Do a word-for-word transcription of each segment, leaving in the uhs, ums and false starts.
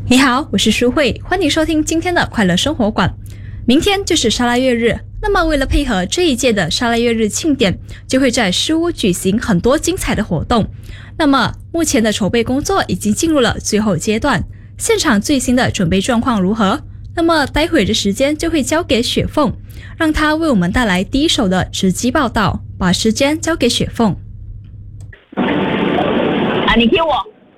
你好，我是舒慧，欢迎收听今天的快乐生活馆。明天就是沙拉越日，那么为了配合这一届的沙拉越日庆典，就会在诗屋举行很多精彩的活动。那么目前的筹备工作已经进入了最后阶段，现场最新的准备状况如何？那么待会儿的时间就会交给雪凤，让她为我们带来第一手的直击报道。把时间交给雪凤。 啊，你听我。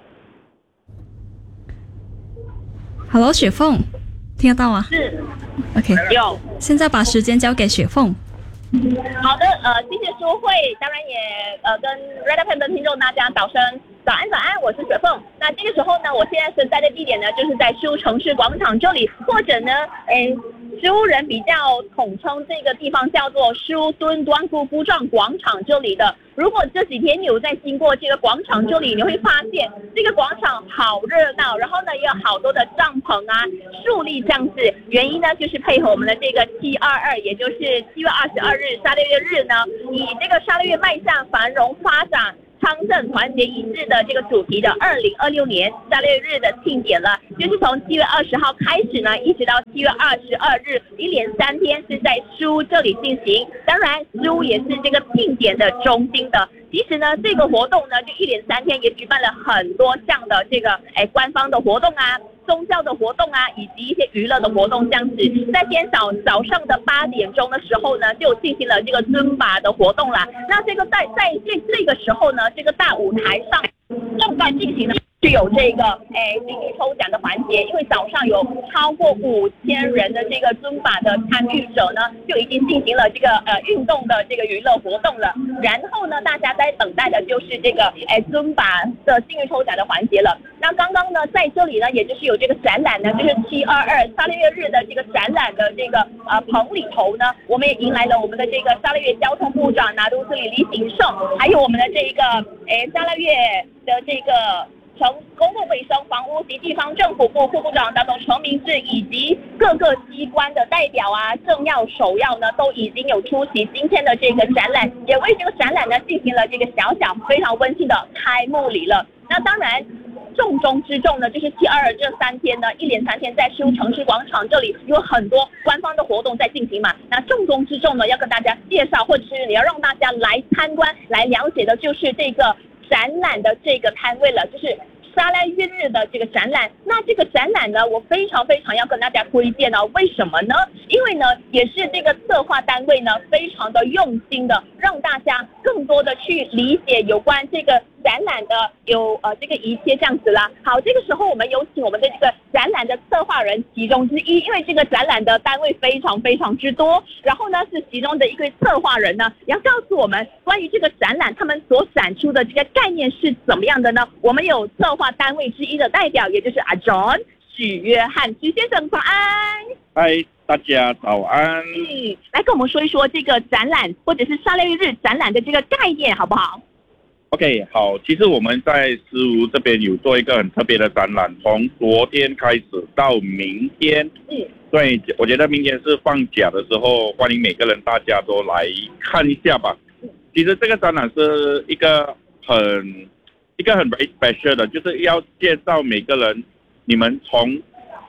Hello， 雪凤，听得到吗？ 是。 OK。 有。 现在把时间交给雪凤。 好的，呃，谢谢舒慧，当然也呃跟 Red F M 的听众大家早声早安早安，我是雪凤。那这个时候呢，我现在所在的地点呢，就是在诗屋城市广场这里，或者呢，诶，诗屋人比较统称这个地方叫做诗屋敦端姑姑状广场这里的。如果这几天你有在经过这个广场这里，你会发现这个广场好热闹，然后呢也有好多的帐篷啊、树立这样子。原因呢就是配合我们的这个七二二，也就是七月二十二日沙拉越日呢，以这个沙拉越迈向繁荣发展、昌盛团结一致的这个主题的二零二六年沙拉越日的庆典了，就是从七月二十号开始呢，一直到七月二十二日，一连三天是在诗屋这里进行。当然，诗屋也是这个庆典的中心的。其实呢，这个活动呢，就一连三天也举办了很多项的这个哎官方的活动啊、宗教的活动啊，以及一些娱乐的活动这样子。在今天早早上的八点钟的时候呢，就进行了这个尊巴的活动啦。那这个在在这这个时候呢，这个大舞台上正在进行的是有这个诶幸运抽奖的环节，因为早上有超过五千人的这个尊巴的参与者呢，就已经进行了这个呃运动的这个娱乐活动了。然后呢，大家在等待的就是这个诶尊巴的幸运抽奖的环节了。那刚刚呢，在这里呢，也就是有这个展览呢，就是七二二沙拉越日的这个展览的这个呃棚里头呢，我们也迎来了我们的这个沙拉越交通部长拿督斯里李景胜，还有我们的这一个诶沙拉越的这个城公共卫生房屋及地方政府部副部长当中陈明志，以及各个机关的代表啊、政要、首要呢，都已经有出席今天的这个展览，也为这个展览呢进行了这个小小非常温馨的开幕礼了。那当然，重中之重呢，就是七二二这三天呢，一连三天在诗屋城市广场这里有很多官方的活动在进行嘛。那重中之重呢，要跟大家介绍，或者是你要让大家来参观、来了解的，就是这个展览的这个摊位了，就是沙拉越日的这个展览。那这个展览呢，我非常非常要跟大家推荐呢，为什么呢？因为呢，也是这个策划单位呢，非常的用心的，让大家更多的去理解有关这个展览的有呃这个一切这样子啦。好，这个时候我们有请我们的这个展览的策划人其中之一，因为这个展览的单位非常非常之多，然后呢是其中的一个策划人呢，要告诉我们关于这个展览他们所展出的这个概念是怎么样的呢？我们有策划单位之一的代表，也就是阿 John 许约翰许先生，早安。 嗨，大家早安。 嗯，来跟我们说一说这个展览或者是沙拉越日展览的这个概念好不好？ OK， 好，其实我们在诗屋这边有做一个很特别的展览，从昨天开始到明天。嗯，对，我觉得明天是放假的时候，欢迎每个人大家都来看一下吧。其实这个展览是一个很一个很 very special 的，就是要介绍每个人，你们从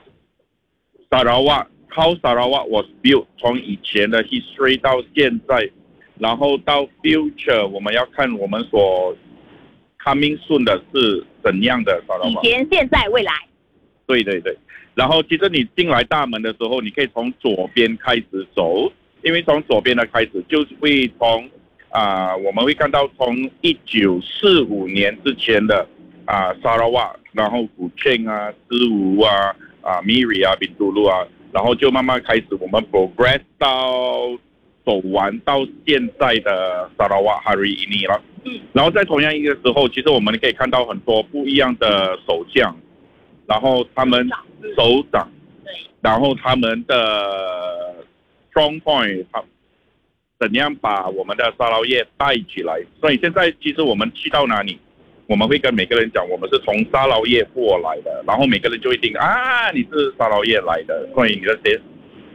Sarawak how Sarawak was built， 从以前的 history 到现在。然后到 future， 我们要看我们所 coming soon 的是怎样的， 以前、现在、未来。 对对对。然后其实你进来大门的时候，你可以从左边开始走，因为从左边的开始就会从啊、呃，我们会看到从一九四五年之前的啊沙拉瓦，然后古庆啊、斯吴啊、啊 Miri 啊、宾都路啊，然后就慢慢开始我们 progress 到。走完到现在的沙拉瓦哈瑞伊尼了，然后在同样一个时候，其实我们可以看到很多不一样的首相，然后他们首长，然后他们的 strong point， 怎样把我们的沙捞越带起来。所以现在其实我们去到哪里，我们会跟每个人讲，我们是从沙捞越过来的，然后每个人就会听啊，你是沙捞越来的，所以你的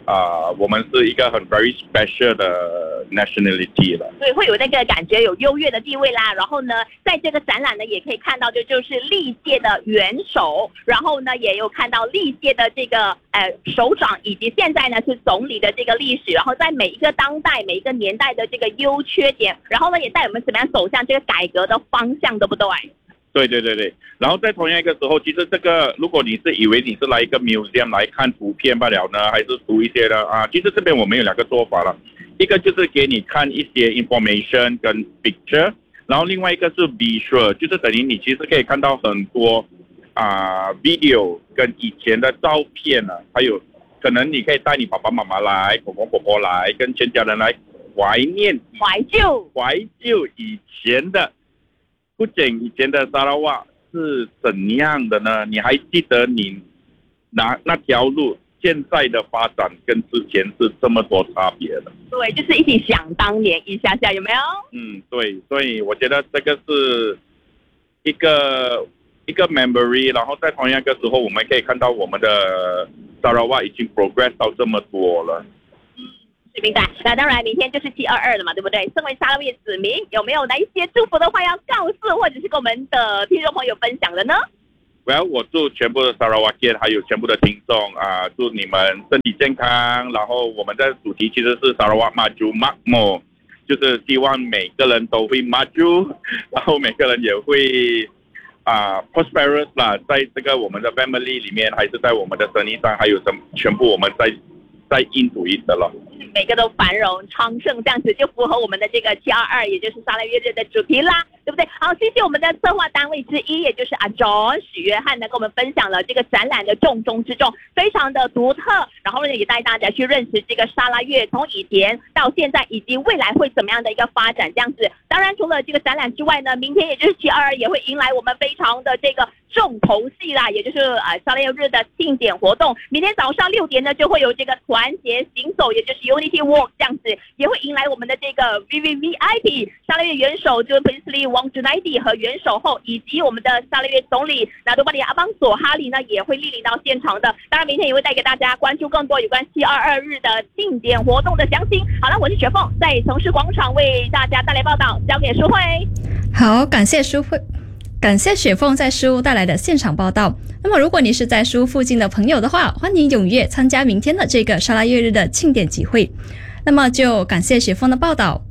啊、呃，我们是一个很 very special 的 nationality 了。 对，会有那个感觉有优越的地位啦。然后呢，在这个展览呢，也可以看到，就就是历届的元首，然后呢，也有看到历届的这个呃首长，以及现在呢是总理的这个历史。然后在每一个当代、每一个年代的这个优缺点，然后呢，也带我们怎么样走向这个改革的方向，对不对？ 对对对对，然后在同样一个时候，其实这个如果你是以为你是来一个 museum 来看图片罢了呢，还是读一些的啊，其实这边我们有两个做法了，一个就是给你看一些 information 跟 picture， 然后另外一个是 visual， 就是等于你其实可以看到很多啊 video 跟以前的照片啊，还有可能你可以带你爸爸妈妈来，婆婆婆婆来，跟全家人来怀念怀旧怀旧以前的。不仅以前的沙拉瓦是怎样的呢？你还记得你那那条路现在的发展跟之前是这么多差别的？ 对，就是一起想当年一下下，有没有？ 嗯，对，所以我觉得这个是一个一个 memory， 然后在同样一个时候，我们可以看到我们的沙拉瓦已经 progress 到这么多了。 明白。那当然，明天就是七二二了嘛，对不对？身为沙拉越子民，有没有哪一些祝福的话要告诉，或者是跟我们的听众朋友分享的呢？ 我要我祝全部的沙拉瓦県还有全部的听众啊，祝你们身体健康。然后我们的主题其实是沙拉瓦maju makmur，就是希望每个人都会 maju， 然后每个人也会啊 prosperous 啦，在这个我们的 family 里面，还是在我们的生意上，还有什全部我们在在印度一的了。 每个都繁荣昌盛，这样子就符合我们的这个七二二，也就是沙拉越日的主题啦，对不对？好，谢谢我们的策划单位之一，也就是阿 John 许约翰呢，跟我们分享了这个展览的重中之重，非常的独特。然后呢，也带大家去认识这个沙拉越从以前到现在，以及未来会怎么样的一个发展，这样子。当然，除了这个展览之外呢，明天也就是七二二也会迎来我们非常的这个重头戏啦，也就是呃沙拉越日的庆典活动。明天早上六点呢，就会有这个团结行走，也就是 Unity Walk 这样子，也会迎来我们的这个 V V V I P 沙拉越元首就是 Princely Wong Junaidi 和元首后，以及我们的沙拉越总理拿督巴里阿邦索哈里呢，也会莅临到现场的。当然，明天也会带给大家关注更多有关七二二日的庆典活动的详情。好了，我是雪凤，在城市广场为大家带来报道，交给淑慧。 好，感谢淑慧。感谢雪凤在书屋带来的现场报道。那么如果你是在书屋附近的朋友的话，欢迎踊跃参加明天的这个沙拉越日的庆典集会。那么就感谢雪凤的报道。